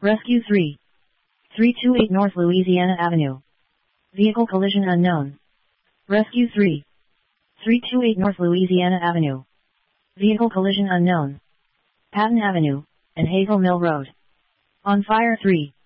Rescue 3. 328 North Louisiana Avenue. Vehicle collision unknown. Rescue 3. 328 North Louisiana Avenue. Vehicle collision unknown. Patton Avenue, and Hazel Mill Road. On fire 3.